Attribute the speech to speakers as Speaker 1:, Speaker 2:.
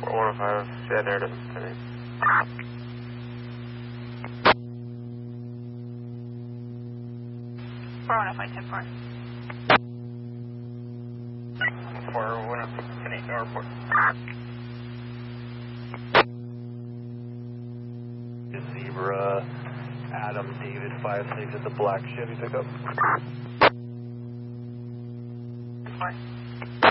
Speaker 1: 4105, Seattle Air Distance.
Speaker 2: 4105, 10-4.
Speaker 1: 4108, airport.
Speaker 3: Zebra, Adam, David, 5-6 at the black Chevy pickup.
Speaker 2: 10-4.